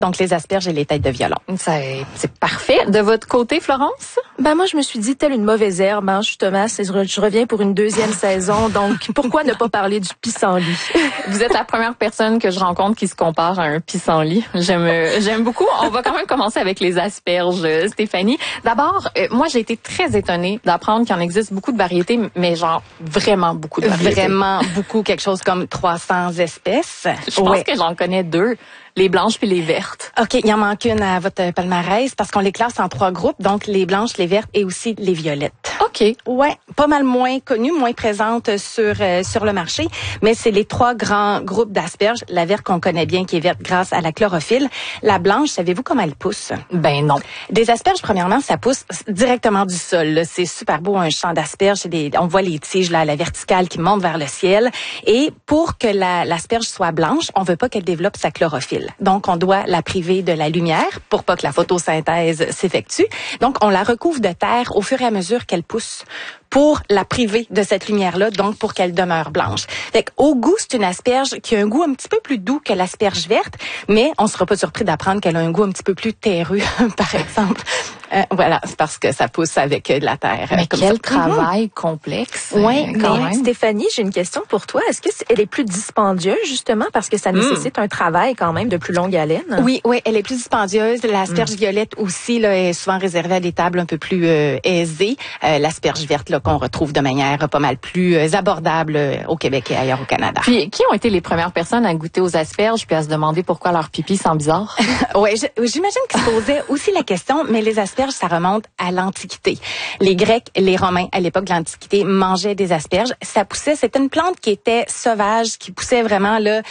Donc, les asperges et les têtes de violon. C'est parfait. De votre côté, Florence? Ben moi, je me suis dit, telle une mauvaise herbe, hein, justement, je reviens pour une deuxième saison, donc pourquoi ne pas parler du pissenlit? Vous êtes la première personne que je rencontre qui se compare à un pissenlit. J'aime beaucoup. On va quand même commencer avec les asperges, Stéphanie. D'abord, moi, j'ai été très étonnée d'apprendre qu'il en existe beaucoup de variétés, mais genre vraiment beaucoup de variétés. Vraiment beaucoup, quelque chose comme 300 espèces. Je pense que j'en connais 2. Les blanches puis les vertes. OK, il en manque une à votre palmarès parce qu'on les classe en 3 groupes, donc les blanches, les vertes et aussi les violettes. OK. Ouais, pas mal moins connues, moins présentes sur le marché, mais c'est les 3 grands groupes d'asperges. La verte qu'on connaît bien, qui est verte grâce à la chlorophylle. La blanche, savez-vous comment elle pousse? Ben non. Des asperges, premièrement, ça pousse directement du sol. Là. C'est super beau, un champ d'asperges. On voit les tiges là, à la verticale qui montent vers le ciel. Et pour que l'asperge soit blanche, on veut pas qu'elle développe sa chlorophylle. Donc, on doit la priver de la lumière pour pas que la photosynthèse s'effectue. Donc, on la recouvre de terre au fur et à mesure qu'elle pousse pour la priver de cette lumière-là, donc pour qu'elle demeure blanche. Fait qu'au goût, c'est une asperge qui a un goût un petit peu plus doux que l'asperge verte, mais on sera pas surpris d'apprendre qu'elle a un goût un petit peu plus terreux, par exemple. Voilà, c'est parce que ça pousse avec de la terre. Mais quel travail complexe. Oui, mais Stéphanie, j'ai une question pour toi. Est-ce que elle est plus dispendieuse, justement, parce que ça nécessite un travail quand même de plus longue haleine? Oui, elle est plus dispendieuse. L'asperge violette aussi là, est souvent réservée à des tables un peu plus aisées. L'asperge verte là, qu'on retrouve de manière pas mal plus abordable au Québec et ailleurs au Canada. Puis, qui ont été les premières personnes à goûter aux asperges puis à se demander pourquoi leur pipi sent bizarre? Oui, j'imagine qu'ils se posaient aussi la question, mais les asperges, ça remonte à l'Antiquité. Les Grecs, les Romains, à l'époque de l'Antiquité, mangeaient des asperges. Ça poussait, c'était une plante qui était sauvage, qui poussait vraiment là,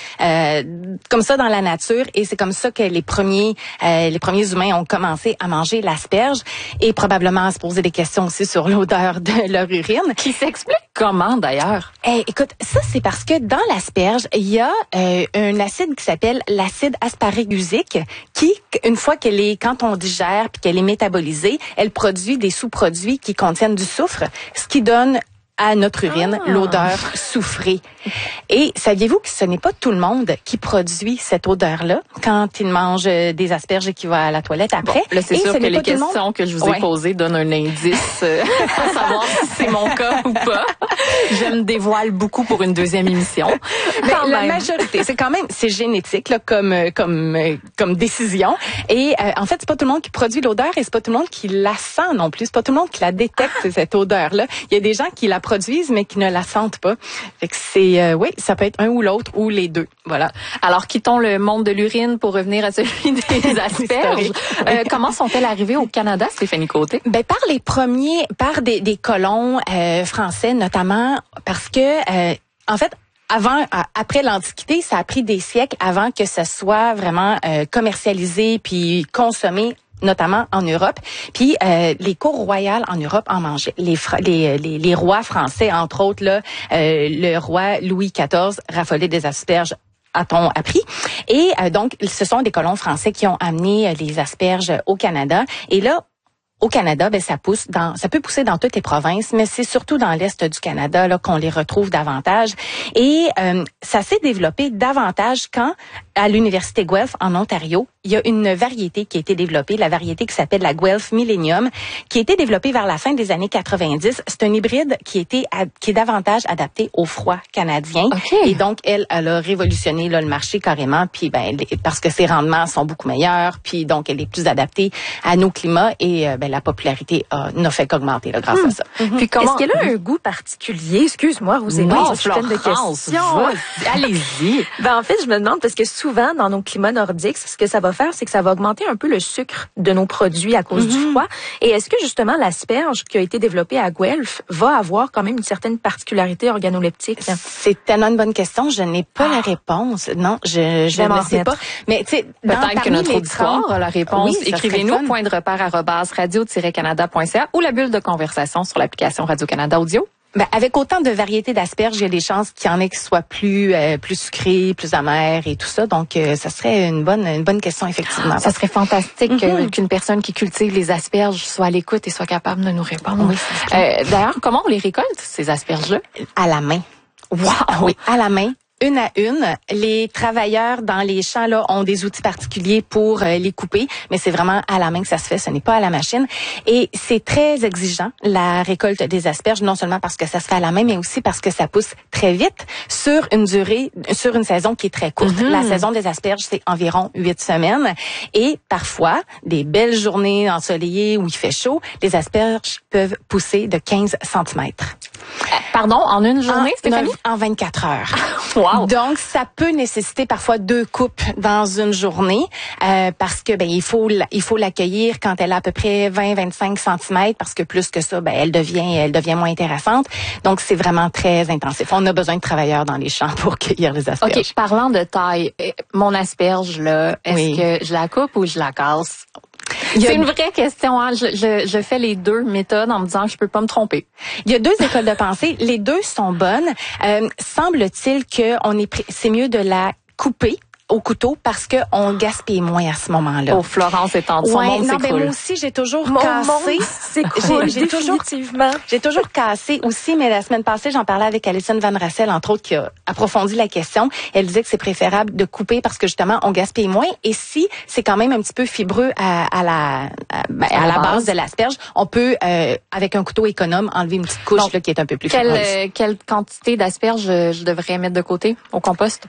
comme ça dans la nature, et c'est comme ça que les premiers humains ont commencé à manger l'asperge, et probablement à se poser des questions aussi sur l'odeur de leur urine. Qui s'explique comment d'ailleurs? Écoute, ça c'est parce que dans l'asperge, il y a un acide qui s'appelle l'acide asparaglusique, qui, une fois quand on digère puis qu'elle est métabolisée, elle produit des sous-produits qui contiennent du soufre, ce qui donne à notre urine l'odeur soufrée. Et saviez-vous que ce n'est pas tout le monde qui produit cette odeur-là quand il mange des asperges et qu'il va à la toilette après? Bon, là, c'est sûr que les questions que je vous ai posées donnent un indice à savoir si c'est mon cas ou pas. Je me dévoile beaucoup pour une deuxième émission. Mais la majorité, c'est génétique là, comme décision. Et en fait, c'est pas tout le monde qui produit l'odeur et c'est pas tout le monde qui la sent non plus. C'est pas tout le monde qui la détecte, cette odeur-là. Il y a des gens qui la produisent mais qui ne la sentent pas. Fait que c'est ça peut être un ou l'autre ou les deux. Voilà. Alors quittons le monde de l'urine pour revenir à celui des asperges. Comment sont-elles arrivées au Canada, Stéphanie Côté? Ben par des colons français notamment, parce que en fait après l'Antiquité, ça a pris des siècles avant que ça soit vraiment commercialisé puis consommé, notamment en Europe. Puis les cours royales en Europe en mangeaient. Les rois français, entre autres, là, le roi Louis XIV raffolait des asperges, a-t-on appris. Et donc, ce sont des colons français qui ont amené les asperges au Canada. Et là, au Canada, ça peut pousser dans toutes les provinces, mais c'est surtout dans l'est du Canada là qu'on les retrouve davantage. Et ça s'est développé davantage quand, à l'université Guelph en Ontario, il y a une variété qui a été développée, la variété qui s'appelle la Guelph Millennium, qui a été développée vers la fin des années 90. C'est un hybride qui est davantage adapté au froid canadien. Okay. Et donc, elle a révolutionné là, le marché carrément, puis parce que ses rendements sont beaucoup meilleurs, puis donc elle est plus adaptée à nos climats et la popularité n'a fait qu'augmenter là, grâce à ça. Puis est-ce qu'elle a un goût particulier? Excuse-moi, Rosémie, je suis pleine de questions. Allez-y. En fait, je me demande parce que souvent dans nos climats nordiques, ce que ça va faire, c'est que ça va augmenter un peu le sucre de nos produits à cause du froid. Et est-ce que justement l'asperge qui a été développée à Guelph va avoir quand même une certaine particularité organoleptique? C'est tellement une bonne question. Je n'ai pas la réponse. Non, je ne sais pas. Mais tu sais, peut-être que notre auditoire a la réponse. Oui, écrivez-nous point de repère @radio-canada.ca ou la bulle de conversation sur l'application Radio-Canada Audio. Avec autant de variétés d'asperges, il y a des chances qu'il y en ait qui soient plus sucrées, plus amères et tout ça. Donc, ça serait une bonne question, effectivement. Ça serait fantastique qu'une personne qui cultive les asperges soit à l'écoute et soit capable de nous répondre. Oui, d'ailleurs, comment on les récolte, ces asperges-là? À la main. Wow! Oui, à la main. une à une. Les travailleurs dans les champs là ont des outils particuliers pour les couper, mais c'est vraiment à la main que ça se fait, ce n'est pas à la machine. Et c'est très exigeant, la récolte des asperges, non seulement parce que ça se fait à la main, mais aussi parce que ça pousse très vite sur une saison qui est très courte. La saison des asperges, c'est environ 8 semaines. Et parfois, des belles journées ensoleillées où il fait chaud, les asperges peuvent pousser de 15 centimètres. Pardon, en une journée, Stéphanie? En 24 heures. Wow. Donc, ça peut nécessiter parfois 2 coupes dans une journée parce que il faut l'accueillir quand elle a à peu près 20-25 centimètres parce que plus que ça, elle devient moins intéressante. Donc, c'est vraiment très intensif. On a besoin de travailleurs dans les champs pour cueillir les asperges. OK, parlant de taille, mon asperge, là, est-ce que je la coupe ou je la casse? C'est une vraie question. Hein? Je fais les deux méthodes en me disant que je peux pas me tromper. Il y a 2 écoles de pensée. Les 2 sont bonnes. Semble-t-il que c'est mieux de la couper au couteau parce que on gaspille moins à ce moment-là. Oh, Florence est en son monde s'écroule. Moi aussi, j'ai toujours Mon cassé. monde s'écroule, définitivement. J'ai toujours cassé aussi, mais la semaine passée, j'en parlais avec Alison Van Rassel, entre autres, qui a approfondi la question. Elle disait que c'est préférable de couper parce que justement, on gaspille moins. Et si c'est quand même un petit peu fibreux à la base de l'asperge, on peut, avec un couteau économe, enlever une petite couche là, qui est un peu plus fibreuse. Quelle quantité d'asperges je devrais mettre de côté au compost?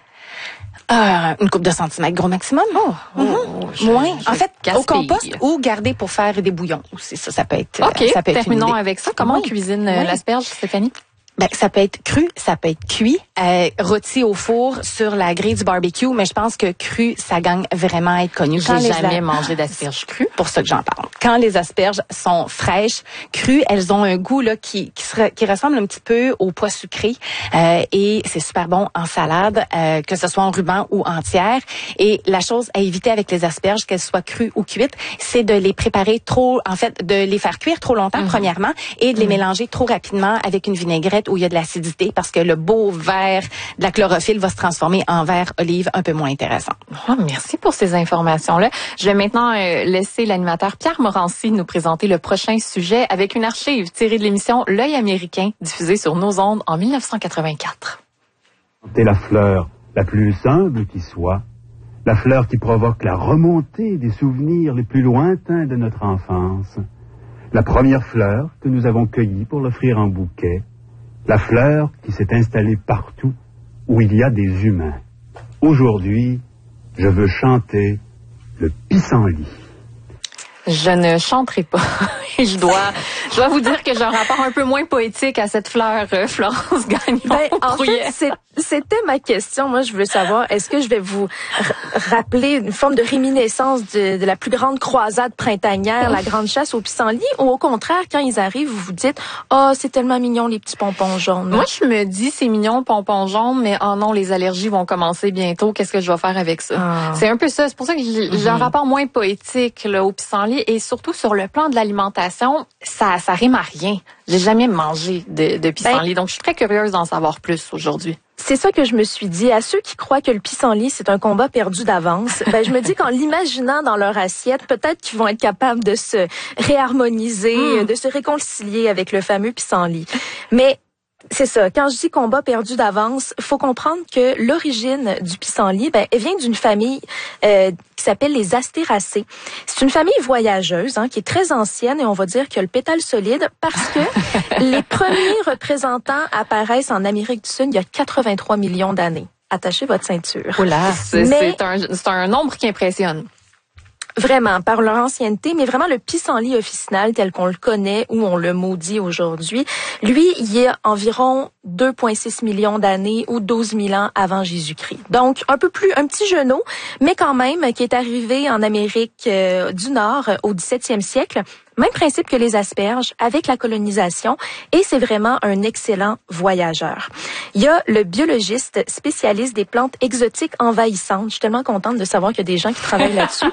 Une couple de centimètres, gros maximum. Moins. En fait, au compost ou garder pour faire des bouillons aussi. Ça peut être. OK, ça peut être terminons avec ça. Comment on cuisine l'asperge, Stéphanie? Ça peut être cru, ça peut être cuit, rôti au four sur la grille du barbecue, mais je pense que cru, ça gagne vraiment à être connu. J'ai jamais mangé d'asperges crues. Pour ça que j'en parle. Quand les asperges sont fraîches, crues, elles ont un goût là qui ressemble un petit peu au pois sucré et c'est super bon en salade, que ce soit en ruban ou entière. Et la chose à éviter avec les asperges, qu'elles soient crues ou cuites, c'est de les préparer de les faire cuire trop longtemps premièrement et de les mélanger trop rapidement avec une vinaigrette où il y a de l'acidité parce que le beau vert de la chlorophylle va se transformer en vert olive un peu moins intéressant. Oh, merci pour ces informations-là. Je vais maintenant laisser l'animateur Pierre Morancy nous présenter le prochain sujet avec une archive tirée de l'émission L'œil américain diffusée sur nos ondes en 1984. C'est la fleur la plus humble qui soit, la fleur qui provoque la remontée des souvenirs les plus lointains de notre enfance, la première fleur que nous avons cueillie pour l'offrir en bouquet, la fleur qui s'est installée partout où il y a des humains. Aujourd'hui, je veux chanter le pissenlit. Je ne chanterai pas. Et je dois vous dire que j'ai un rapport un peu moins poétique à cette fleur, Florence Gagnon. En fait, c'était ma question. Moi, je veux savoir, est-ce que je vais vous rappeler une forme de réminiscence de la plus grande croisade printanière, la grande chasse au pissenlit, ou au contraire, quand ils arrivent, vous vous dites, c'est tellement mignon les petits pompons jaunes. Moi, je me dis, c'est mignon, pompons jaunes, mais oh non, les allergies vont commencer bientôt. Qu'est-ce que je vais faire avec ça? C'est un peu ça. C'est pour ça que j'ai un rapport moins poétique là, au pissenlit. Et surtout, sur le plan de l'alimentation, ça rime à rien. J'ai jamais mangé de pissenlit. Donc, je suis très curieuse d'en savoir plus aujourd'hui. C'est ça que je me suis dit. À ceux qui croient que le pissenlit, c'est un combat perdu d'avance, je me dis qu'en l'imaginant dans leur assiette, peut-être qu'ils vont être capables de se réharmoniser, de se réconcilier avec le fameux pissenlit. Mais c'est ça. Quand je dis combat perdu d'avance, faut comprendre que l'origine du pissenlit, elle vient d'une famille qui s'appelle les Astéracées. C'est une famille voyageuse qui est très ancienne et on va dire qu'il y a le pétale solide parce que les premiers représentants apparaissent en Amérique du Sud il y a 83 millions d'années. Attachez votre ceinture. Oula, c'est un nombre qui impressionne. Vraiment, par leur ancienneté, mais vraiment le pissenlit officinal tel qu'on le connaît ou on le maudit aujourd'hui, lui, il y a environ 2,6 millions d'années ou 12 000 ans avant Jésus-Christ. Donc, un petit genou, mais quand même qui est arrivé en Amérique du Nord au 17e siècle. Même principe que les asperges avec la colonisation et c'est vraiment un excellent voyageur. Il y a le biologiste spécialiste des plantes exotiques envahissantes. Je suis tellement contente de savoir qu'il y a des gens qui travaillent là-dessus.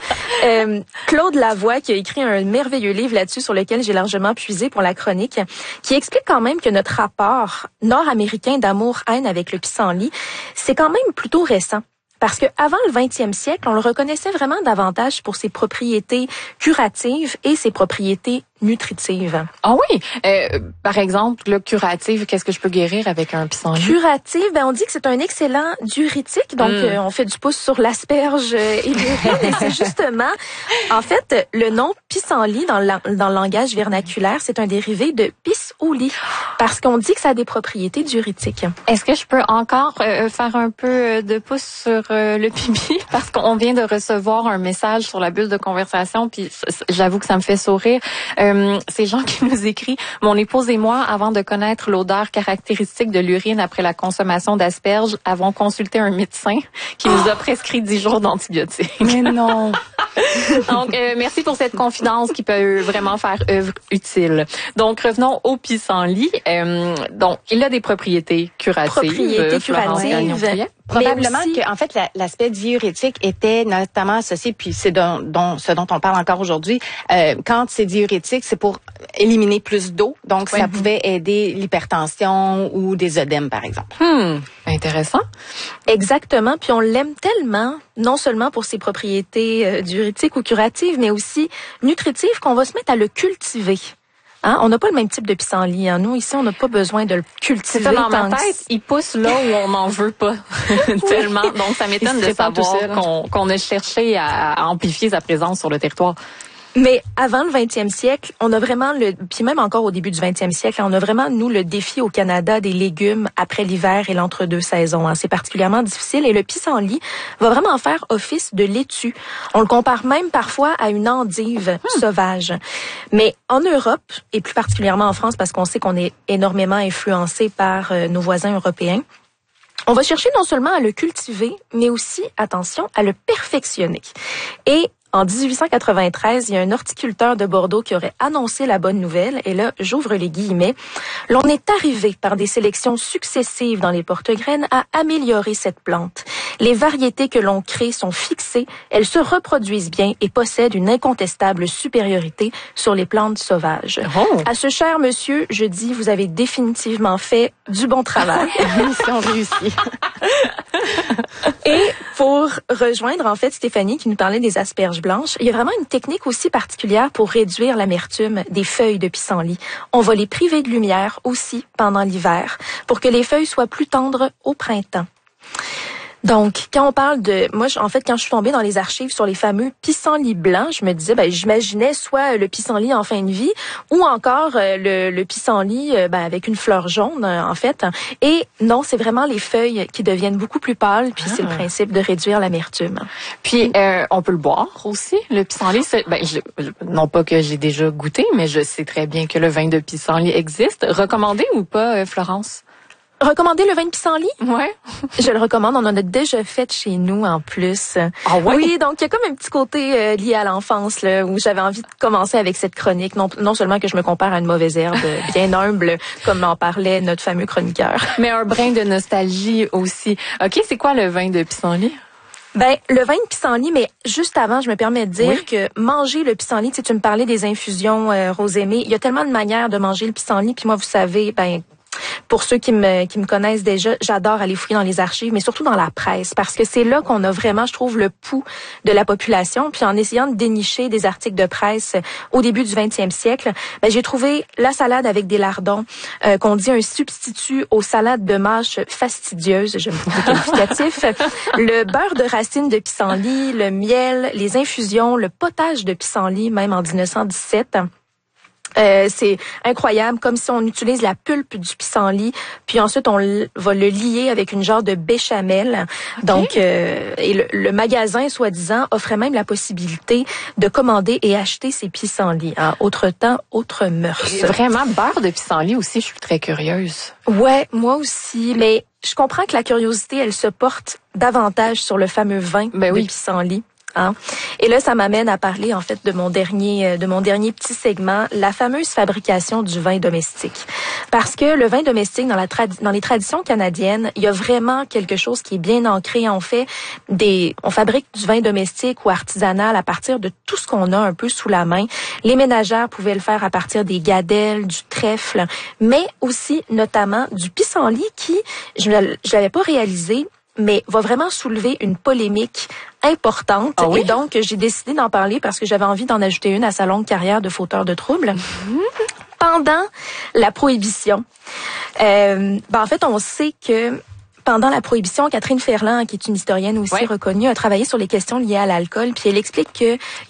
Claude Lavoie qui a écrit un merveilleux livre là-dessus sur lequel j'ai largement puisé pour la chronique, qui explique quand même que notre rapport nord-américain d'amour-haine avec le pissenlit, c'est quand même plutôt récent. Parce que avant le 20e siècle, on le reconnaissait vraiment davantage pour ses propriétés curatives et ses propriétés nutritive. Ah oui, par exemple, le curative, qu'est-ce que je peux guérir avec un pissenlit? Curative, on dit que c'est un excellent diurétique, donc on fait du pouce sur l'asperge et l'urine, et c'est justement, en fait, le nom pissenlit dans le langage vernaculaire, c'est un dérivé de pissenlit, parce qu'on dit que ça a des propriétés diurétiques. Est-ce que je peux encore faire un peu de pouce sur le pipi? Parce qu'on vient de recevoir un message sur la bulle de conversation, puis j'avoue que ça me fait sourire. C'est Jean qui nous écrit: mon épouse et moi, avant de connaître l'odeur caractéristique de l'urine après la consommation d'asperges, avons consulté un médecin qui nous a prescrit 10 jours d'antibiotiques. Mais non. Donc, merci pour cette confidence qui peut vraiment faire œuvre utile. Donc, revenons au pissenlit. Donc, il a des propriétés curatives. Probablement que, en fait, l'aspect diurétique était notamment associé, puis c'est ce dont on parle encore aujourd'hui. Quand c'est diurétique, c'est pour éliminer plus d'eau, donc ça pouvait aider l'hypertension ou des œdèmes, par exemple. Intéressant. Exactement, puis on l'aime tellement, non seulement pour ses propriétés diurétiques ou curatives, mais aussi nutritives, qu'on va se mettre à le cultiver. Hein? On n'a pas le même type de pissenlit. Nous, ici, on n'a pas besoin de le cultiver. C'est ça, dans ma tête, il pousse là où on n'en veut pas tellement. Donc, ça m'étonne de savoir qu'on a cherché à amplifier sa présence sur le territoire. Mais avant le 20e siècle, on a vraiment puis même encore au début du 20e siècle, on a vraiment, nous, le défi au Canada des légumes après l'hiver et l'entre-deux saisons. C'est particulièrement difficile et le pissenlit va vraiment faire office de laitue. On le compare même parfois à une endive sauvage. Mais en Europe, et plus particulièrement en France, parce qu'on sait qu'on est énormément influencé par nos voisins européens, on va chercher non seulement à le cultiver, mais aussi, attention, à le perfectionner. Et en 1893, il y a un horticulteur de Bordeaux qui aurait annoncé la bonne nouvelle. Et là, j'ouvre les guillemets. L'on est arrivé par des sélections successives dans les porte-graines à améliorer cette plante. Les variétés que l'on crée sont fixées, elles se reproduisent bien et possèdent une incontestable supériorité sur les plantes sauvages. Oh. À ce cher monsieur, je dis, vous avez définitivement fait du bon travail. Mission réussie. Et pour rejoindre, en fait, Stéphanie qui nous parlait des asperges blanches, il y a vraiment une technique aussi particulière pour réduire l'amertume des feuilles de pissenlit. On va les priver de lumière aussi pendant l'hiver pour que les feuilles soient plus tendres au printemps. Donc, quand on parle moi, en fait, quand je suis tombée dans les archives sur les fameux pissenlits blancs, je me disais, j'imaginais soit le pissenlit en fin de vie ou encore le pissenlit avec une fleur jaune, en fait. Et non, c'est vraiment les feuilles qui deviennent beaucoup plus pâles, puis c'est le principe de réduire l'amertume. Puis, on peut le boire aussi, le pissenlit. Non pas que j'ai déjà goûté, mais je sais très bien que le vin de pissenlit existe. Recommandé ou pas, Florence? Recommander le vin de pissenlit? Ouais. Je le recommande. On en a déjà fait chez nous, en plus. Ah ouais? Oui, donc il y a comme un petit côté lié à l'enfance, là, où j'avais envie de commencer avec cette chronique. Non seulement que je me compare à une mauvaise herbe, bien humble, comme en parlait notre fameux chroniqueur. Mais un brin de nostalgie aussi. OK, c'est quoi le vin de pissenlit? Le vin de pissenlit, mais juste avant, je me permets de dire que manger le pissenlit, tu me parlais des infusions, Rosémée, il y a tellement de manières de manger le pissenlit, puis moi, vous savez, pour ceux qui me connaissent déjà, j'adore aller fouiller dans les archives, mais surtout dans la presse, parce que c'est là qu'on a vraiment, je trouve, le pouls de la population. Puis en essayant de dénicher des articles de presse au début du 20e siècle, j'ai trouvé la salade avec des lardons, qu'on dit un substitut aux salades de mâche fastidieuses, j'aime beaucoup le qualificatif, le beurre de racine de pissenlit, le miel, les infusions, le potage de pissenlit, même en 1917. C'est incroyable, comme si on utilise la pulpe du pissenlit, puis ensuite on va le lier avec une genre de béchamel. Okay. Donc, et le magasin, soi-disant, offrait même la possibilité de commander et acheter ces pissenlits. Autre temps, autre mœurs. Vraiment, beurre de pissenlit aussi, je suis très curieuse. Ouais, moi aussi, mais je comprends que la curiosité, elle se porte davantage sur le fameux vin de pissenlit. Et là, ça m'amène à parler en fait de mon dernier petit segment, la fameuse fabrication du vin domestique. Parce que le vin domestique dans les traditions canadiennes, il y a vraiment quelque chose qui est bien ancré. On fabrique du vin domestique ou artisanal à partir de tout ce qu'on a un peu sous la main. Les ménagères pouvaient le faire à partir des gadelles, du trèfle, mais aussi notamment du pissenlit qui, je l'avais pas réalisé, mais va vraiment soulever une polémique importante. Ah oui? Et donc, j'ai décidé d'en parler parce que j'avais envie d'en ajouter une à sa longue carrière de fauteur de troubles. Pendant la Prohibition, en fait, on sait que pendant la Prohibition, Catherine Ferland, qui est une historienne aussi reconnue, a travaillé sur les questions liées à l'alcool, puis elle explique que